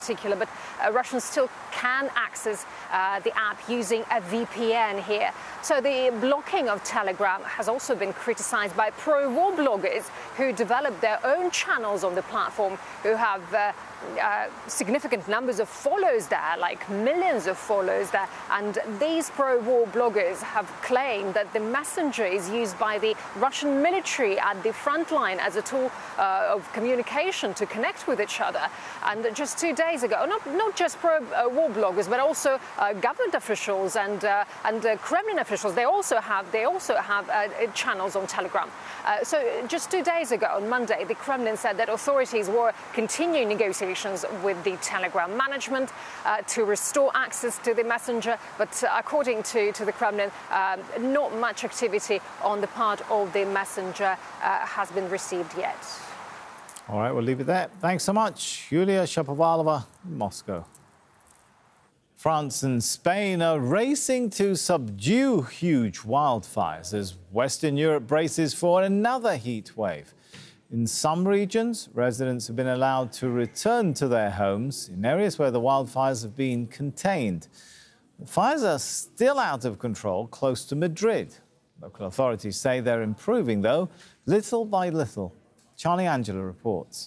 Particular, but Russians still can access the app using a VPN here. So the blocking of Telegram has also been criticized by pro-war bloggers who developed their own channels on the platform, who have significant numbers of followers there, like millions of followers there. And these pro-war bloggers have claimed that the messenger is used by the Russian military at the front line as a tool of communication to connect with each other. And just 2 days ago, not just pro-war bloggers, but also government officials and Kremlin officials, they also have channels on Telegram. So just 2 days ago, on Monday, the Kremlin said that authorities were continuing negotiations with the Telegram management to restore access to the messenger. But according to the Kremlin, not much activity on the part of the messenger has been received yet. All right, we'll leave it there. Thanks so much, Yulia Shapovalova, Moscow. France and Spain are racing to subdue huge wildfires as Western Europe braces for another heat wave. In some regions, residents have been allowed to return to their homes in areas where the wildfires have been contained. The fires are still out of control close to Madrid. Local authorities say they're improving, though, little by little. Charlie Angela reports.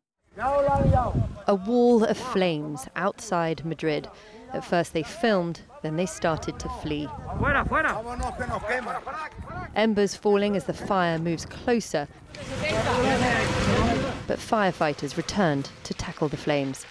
A wall of flames outside Madrid. At first they filmed, then they started to flee. Embers falling as the fire moves closer. But firefighters returned to tackle the flames.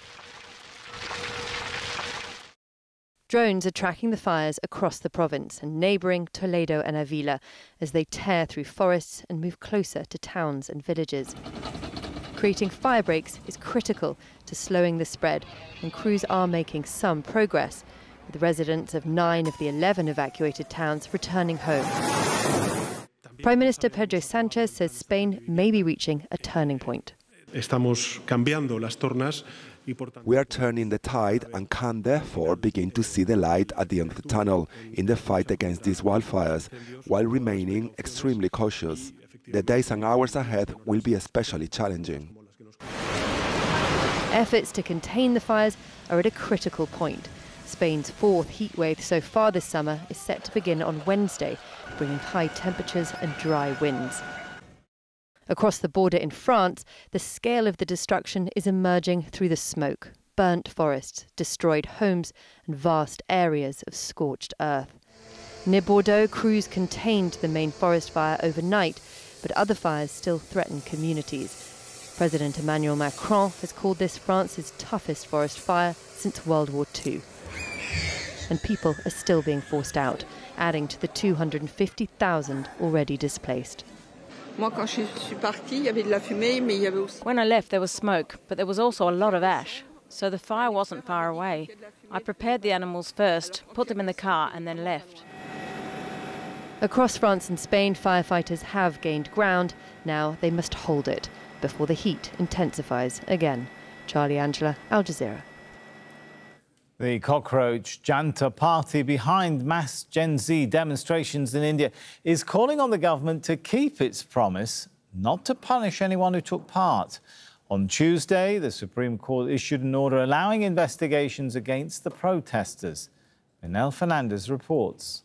Drones are tracking the fires across the province and neighbouring Toledo and Avila as they tear through forests and move closer to towns and villages. Creating fire breaks is critical to slowing the spread, and crews are making some progress, with residents of 9 of the 11 evacuated towns returning home. Prime Minister Pedro Sánchez says Spain may be reaching a turning point. We are turning the tide and can therefore begin to see the light at the end of the tunnel in the fight against these wildfires, while remaining extremely cautious. The days and hours ahead will be especially challenging. Efforts to contain the fires are at a critical point. Spain's 4th heatwave so far this summer is set to begin on Wednesday, bringing high temperatures and dry winds. Across the border in France, the scale of the destruction is emerging through the smoke. Burnt forests, destroyed homes, and vast areas of scorched earth. Near Bordeaux, crews contained the main forest fire overnight, but other fires still threaten communities. President Emmanuel Macron has called this France's toughest forest fire since World War II. And people are still being forced out, adding to the 250,000 already displaced. When I left, there was smoke, but there was also a lot of ash, so the fire wasn't far away. I prepared the animals first, put them in the car, and then left. Across France and Spain, firefighters have gained ground. Now they must hold it before the heat intensifies again. Charlie Angela, Al Jazeera. The Cockroach Janta party behind mass Gen Z demonstrations in India is calling on the government to keep its promise not to punish anyone who took part. On Tuesday, the Supreme Court issued an order allowing investigations against the protesters. Manel Fernandez reports.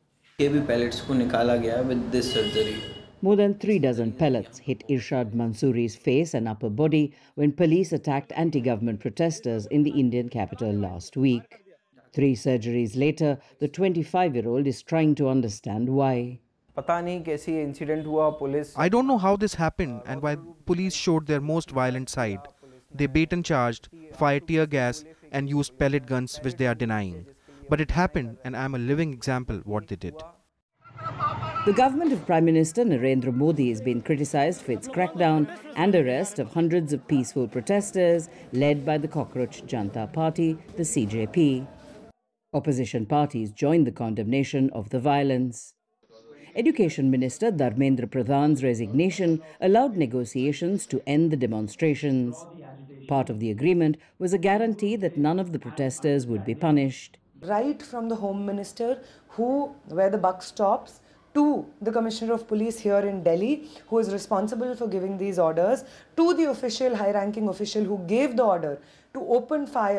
More than 3 dozen pellets hit Irshad Mansoori's face and upper body when police attacked anti-government protesters in the Indian capital last week. 3 surgeries later, the 25-year-old is trying to understand why. I don't know how this happened and why police showed their most violent side. They bait and charged, fired tear gas and used pellet guns, which they are denying. But it happened, and I am a living example what they did. The government of Prime Minister Narendra Modi has been criticized for its crackdown and arrest of hundreds of peaceful protesters led by the Cockroach Janta Party, the CJP. Opposition parties joined the condemnation of the violence. Education Minister Dharmendra Pradhan's resignation allowed negotiations to end the demonstrations. Part of the agreement was a guarantee that none of the protesters would be punished. Right from the Home Minister, where the buck stops, to the Commissioner of Police here in Delhi, who is responsible for giving these orders, to the high-ranking official who gave the order, to open fire